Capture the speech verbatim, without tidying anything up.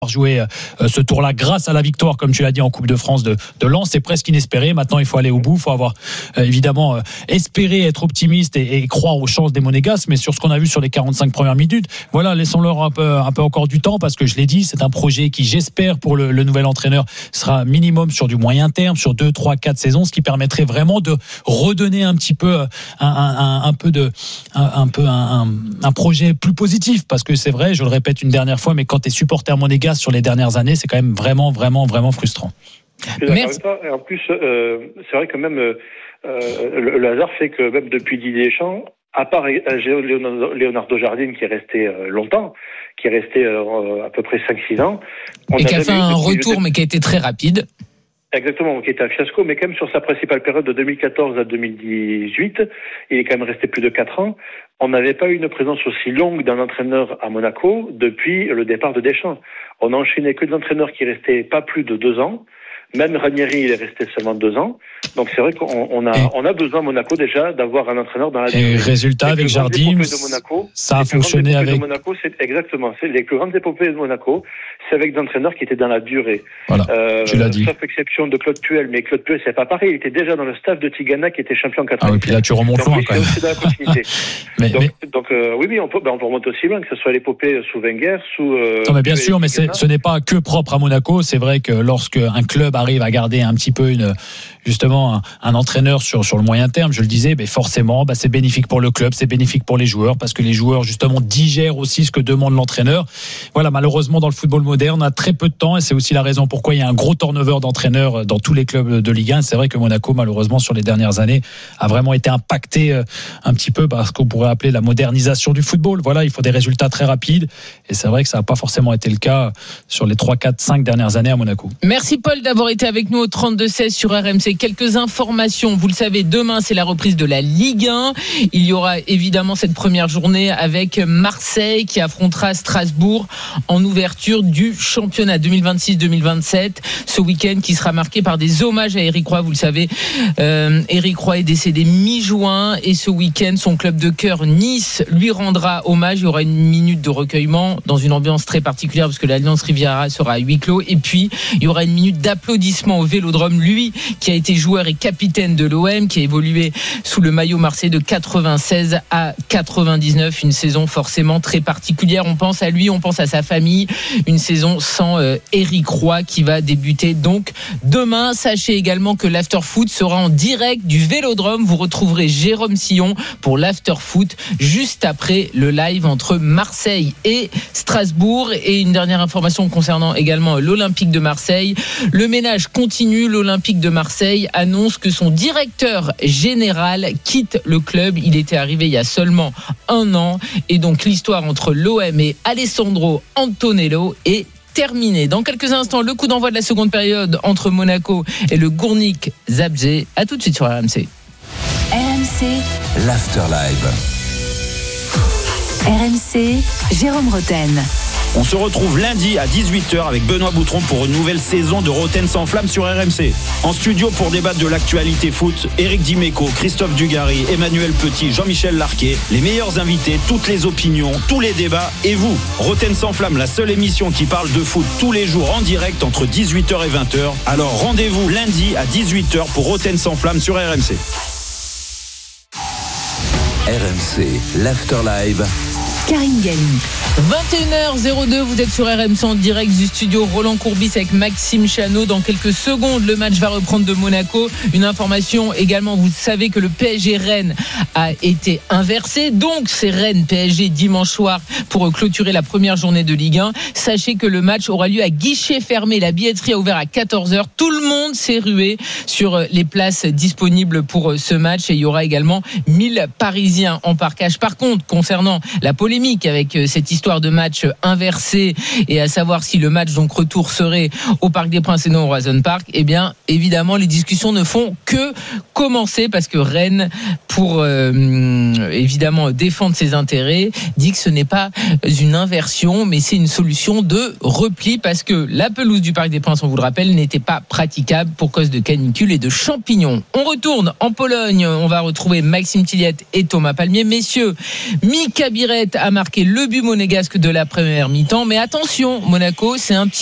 jouer euh, ce tour-là grâce à la victoire, comme tu l'as dit, en Coupe de France de, de Lens. C'est presque inespéré. Maintenant, il faut aller au bout. Il faut avoir euh, évidemment euh, espérer être optimiste et, et croire aux chances des Monégasques. Mais sur ce qu'on a vu sur les quarante-cinq premières minutes, voilà, laissons-leur un peu, un peu encore du temps, parce que je l'ai dit, c'est un projet qui, j'espère, pour le, le nouvel entraîneur, sera minimum sur du moyen terme, sur deux, trois, quatre saisons, ce qui permettrait vraiment de redonner un petit peu un, un, un, un peu de un, un peu un, un, un projet plus positif. Parce que c'est vrai, je le répète une dernière fois, mais quand tu es supporter monégasque sur les dernières années, c'est quand même vraiment, vraiment, vraiment frustrant. Merci. Et en plus, euh, c'est vrai que même euh, le, le hasard fait que même depuis Didier Deschamps, à part Leonardo Jardim qui est resté euh, longtemps, qui est resté euh, à peu près cinq six ans, on et qui a fait un retour, mais qui a été très rapide. Exactement, qui était un fiasco, mais quand même sur sa principale période de deux mille quatorze à deux mille dix-huit, il est quand même resté plus de quatre ans. On n'avait pas eu une présence aussi longue d'un entraîneur à Monaco depuis le départ de Deschamps. On n'enchaînait que des entraîneurs qui restaient pas plus de deux ans. Même Ranieri, il est resté seulement deux ans. Donc c'est vrai qu'on on a, on a besoin à Monaco déjà d'avoir un entraîneur dans la durée. Et résultat avec Jardim, Monaco, ça a fonctionné avec. De Monaco, c'est exactement. C'est les plus grandes épopées de Monaco, c'est avec des entraîneurs qui étaient dans la durée. Voilà. Euh, tu l'as dit. Sauf exception de Claude Puel, mais Claude Puel, c'est pas pareil. Il était déjà dans le staff de Tigana, qui était champion en quatre-vingt-dix. Ah oui, puis là tu remontes donc, loin oui, quand même. C'est dans la continuité. mais, donc, mais... donc euh, oui, oui, on peut, ben, on peut remonter aussi loin, que ce soit l'épopée sous Wenger, sous. Euh, non, mais bien sûr, mais c'est, ce n'est pas que propre à Monaco. C'est vrai que lorsque un club arrive à garder un petit peu une, justement, un, un entraîneur sur sur le moyen terme, je le disais, mais forcément, bah, c'est bénéfique pour le club, c'est bénéfique pour les joueurs, parce que les joueurs justement digèrent aussi ce que demande l'entraîneur. Voilà, malheureusement dans le football moderne, on a très peu de temps, et c'est aussi la raison pourquoi il y a un gros turnover d'entraîneurs dans tous les clubs de Ligue un. C'est vrai que Monaco, malheureusement, sur les dernières années, a vraiment été impacté un petit peu par ce qu'on pourrait appeler la modernisation du football. Voilà, il faut des résultats très rapides, et c'est vrai que ça n'a pas forcément été le cas sur les trois, quatre, cinq dernières années à Monaco. Merci Paul d'avoir été avec nous au trente-deux seize sur R M C. Quelques informations, vous le savez, demain c'est la reprise de la Ligue un. Il y aura évidemment cette première journée avec Marseille qui affrontera Strasbourg en ouverture du championnat deux mille vingt-six deux mille vingt-sept. Ce week-end qui sera marqué par des hommages à Éric Roy. Vous le savez, euh, Éric Roy est décédé mi-juin, et ce week-end son club de cœur Nice lui rendra hommage. Il y aura une minute de recueillement dans une ambiance très particulière, parce que l'Alliance Riviera sera à huis clos, et puis il y aura une minute d'applaudissement au Vélodrome, lui qui a été joueur et capitaine de l'O M, qui a évolué sous le maillot marseillais de quatre-vingt-seize à quatre-vingt-dix-neuf, une saison forcément très particulière. On pense à lui, on pense à sa famille, une saison sans euh, Éric Roy qui va débuter donc demain. Sachez également que l'Afterfoot sera en direct du Vélodrome. Vous retrouverez Jérôme Sillon pour l'Afterfoot juste après le live entre Marseille et Strasbourg. Et une dernière information concernant également l'Olympique de Marseille. Le ménage continue. L'Olympique de Marseille annonce que son directeur général quitte le club. Il était arrivé il y a seulement un an, et donc l'histoire entre l'O M et Alessandro Antonello est terminée. Dans quelques instants, le coup d'envoi de la seconde période entre Monaco et le Gournik Zabrze. À tout de suite sur R M C. R M C, l'Afterlive. R M C, Jérôme Roten. On se retrouve lundi à dix-huit heures avec Benoît Boutron pour une nouvelle saison de Roten sans flamme sur R M C. En studio pour débattre de l'actualité foot, Éric Dimeco, Christophe Dugarry, Emmanuel Petit, Jean-Michel Larquet, les meilleurs invités, toutes les opinions, tous les débats, et vous. Roten sans flamme, la seule émission qui parle de foot tous les jours en direct entre dix-huit heures et vingt heures. Alors rendez-vous lundi à dix-huit heures pour Roten sans flamme sur R M C. R M C, l'Afterlive. Karine Galli. vingt et une heures zéro deux, vous êtes sur R M C en direct du studio Roland Courbis avec Maxime Chano. Dans quelques secondes, le match va reprendre de Monaco. Une information également, vous savez que le P S G Rennes a été inversé. Donc c'est Rennes P S G dimanche soir pour clôturer la première journée de Ligue un. Sachez que le match aura lieu à guichet fermé. La billetterie a ouvert à quatorze heures. Tout le monde s'est rué sur les places disponibles pour ce match, et il y aura également mille Parisiens en parkage. Par contre, concernant la polémique avec cette histoire de match inversé, et à savoir si le match donc retour serait au Parc des Princes et non au Roazhon Park, eh bien évidemment les discussions ne font que commencer, parce que Rennes, pour euh, évidemment défendre ses intérêts, dit que ce n'est pas une inversion, mais c'est une solution de repli, parce que la pelouse du Parc des Princes, on vous le rappelle, n'était pas praticable pour cause de canicule et de champignons. On retourne en Pologne, on va retrouver Maxime Tilliette et Thomas Palmier. Messieurs, Mika Biret a a marqué le but monégasque de la première mi-temps. Mais attention, Monaco, c'est un petit